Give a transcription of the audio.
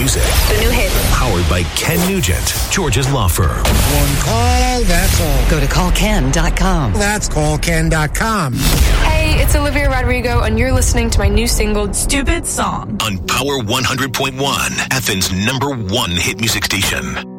music. The new hit. Powered by Ken Nugent, George's law firm. One call, that's all. Go to callken.com. That's callken.com. Hey, it's Olivia Rodrigo, and you're listening to my new single, Stupid Song. On Power 100.1, Athens' #1 hit music station.